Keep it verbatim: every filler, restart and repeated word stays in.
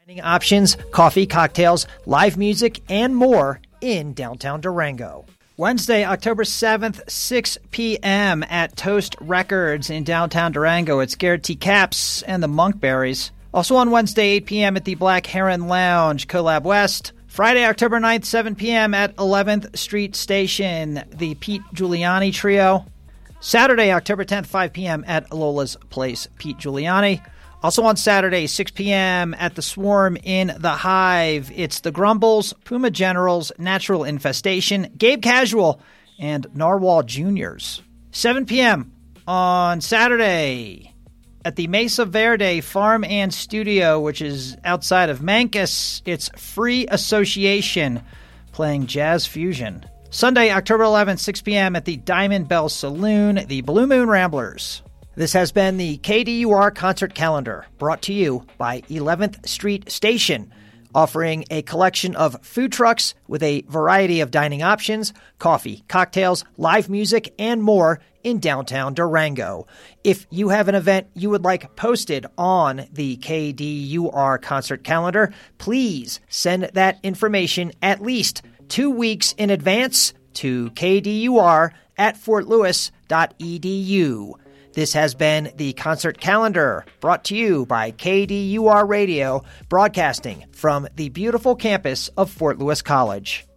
Options, coffee, cocktails, live music, and more in downtown Durango. Wednesday, October seventh, six p.m. at Toast Records in downtown Durango. It's Garrett T. Capps and the Monkberries. Also on Wednesday, eight p.m. at the Black Heron Lounge, Collab West. Friday, October ninth, seven p.m. at eleventh Street Station, the Pete Giuliani Trio. Saturday, October tenth, five p.m. at Lola's Place, Pete Giuliani. Also on Saturday, six p.m. at the Swarm in the Hive, it's the Grumbles, Puma Generals, Natural Infestation, Gabe Casual, and Narwhal Juniors. seven p.m. on Saturday at the Mesa Verde Farm and Studio, which is outside of Mancus, it's Free Association playing Jazz Fusion. Sunday, October eleventh, six p.m. at the Diamond Bell Saloon, the Blue Moon Ramblers. This has been the K D U R Concert Calendar, brought to you by eleventh Street Station, offering a collection of food trucks with a variety of dining options, coffee, cocktails, live music, and more in downtown Durango. If you have an event you would like posted on the K D U R Concert Calendar, please send that information at least two weeks in advance to k d u r at fort lewis dot e d u. This has been the Concert Calendar, brought to you by K D U R Radio, broadcasting from the beautiful campus of Fort Lewis College.